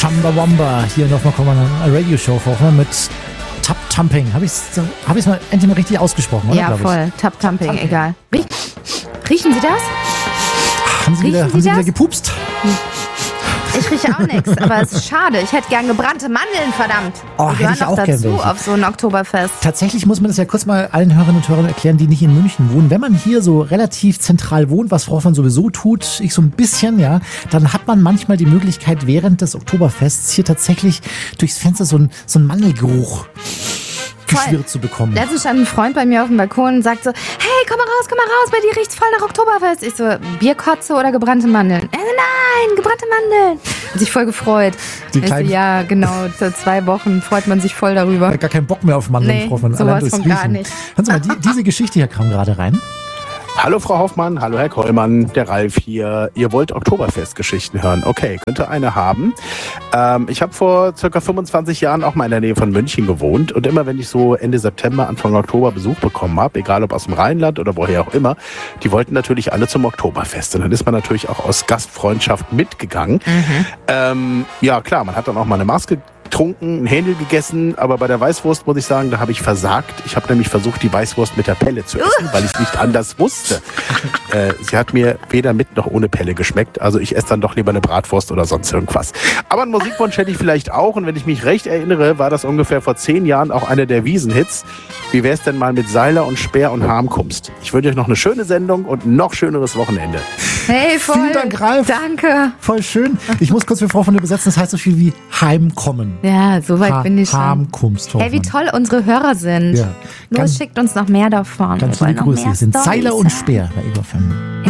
Chumbawamba hier nochmal kommen eine Radio-Show mit Tap Thumping. Habe ich es mal endlich mal richtig ausgesprochen, oder? Ja, voll. Tap Thumping, egal. Riechen Sie das? Haben Sie wieder gepupst? Ich rieche auch nichts, aber es ist schade. Ich hätte gern gebrannte Mandeln, verdammt. Oh, die gehören auch dazu auf so ein Oktoberfest. Tatsächlich muss man das ja kurz mal allen Hörerinnen und Hörern erklären, die nicht in München wohnen. Wenn man hier so relativ zentral wohnt, was Frau Hoffmann sowieso tut, ich so ein bisschen, ja, dann hat man manchmal die Möglichkeit, während des Oktoberfests hier tatsächlich durchs Fenster so ein Mandelgeruch geschwirrt zu bekommen. Letztens stand ein Freund bei mir auf dem Balkon und sagt so, hey, komm mal raus, bei dir riecht's voll nach Oktoberfest. Ich so, Bierkotze oder gebrannte Mandeln? Nein, gebrannte Mandeln. Hat sich voll gefreut. Ich so, ja, genau, 2 Wochen freut man sich voll darüber. Gar keinen Bock mehr auf Mandeln, Frau Hoffmann. Sowas von gar nicht. Hören Sie mal, diese Geschichte hier kam gerade rein. Hallo Frau Hoffmann, hallo Herr Kollmann, der Ralf hier. Ihr wollt Oktoberfest-Geschichten hören? Okay, könnte eine haben. Ich habe vor circa 25 Jahren auch mal in der Nähe von München gewohnt und immer wenn ich so Ende September, Anfang Oktober Besuch bekommen habe, egal ob aus dem Rheinland oder woher auch immer, die wollten natürlich alle zum Oktoberfest und dann ist man natürlich auch aus Gastfreundschaft mitgegangen. Ja klar, man hat dann auch mal eine Maske getrunken, einen Händel gegessen, aber bei der Weißwurst muss ich sagen, da habe ich versagt. Ich habe nämlich versucht, die Weißwurst mit der Pelle zu essen, weil ich nicht anders wusste. Sie hat mir weder mit noch ohne Pelle geschmeckt, also ich esse dann doch lieber eine Bratwurst oder sonst irgendwas. Aber einen Musikwunsch hätte ich vielleicht auch und wenn ich mich recht erinnere, war das ungefähr vor 10 Jahren auch einer der Wiesenhits. Wie wäre es denn mal mit Seiler und Speer und Harmkumst? Ich wünsche euch noch eine schöne Sendung und ein noch schöneres Wochenende. Hey, voll. Vielen Dank, Ralf. Danke. Voll schön. Ich muss kurz für Frau von der übersetzen, das heißt so viel wie Heimkommen. Ja, soweit bin ich schon. Heimkommst. Hey, wie toll unsere Hörer sind. Ja. Los, schickt uns noch mehr davon. Ganz viele Grüße. Wir sind Seiler und Speer bei Ego FM.